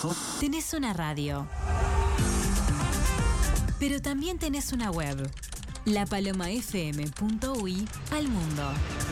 Tenés una radio, pero también tenés una web, lapalomafm.ui al mundo.